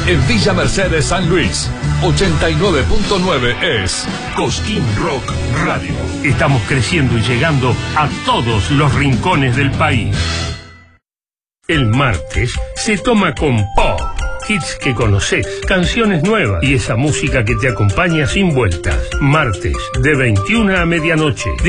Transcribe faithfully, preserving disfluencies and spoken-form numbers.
En Villa Mercedes, San Luis, ochenta y nueve punto nueve es Cosquín Rock Radio. Estamos creciendo y llegando a todos los rincones del país. El martes se toma con pop. Hits que conoces, canciones nuevas y esa música que te acompaña sin vueltas. Martes, de veintiuna a medianoche.